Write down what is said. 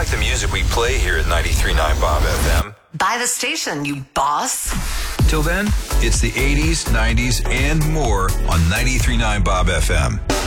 the music we play here at 93.9 Bob FM. Buy the station, you boss. Till then, it's the 80s, 90s, and more on 93.9 Bob FM.